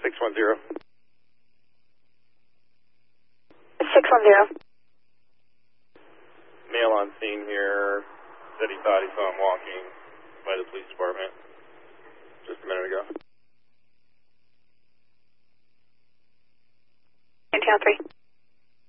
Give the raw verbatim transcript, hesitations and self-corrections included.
six one zero. six one zero. Male on scene here said he thought he saw him walking by the police department just a minute ago. Channel three.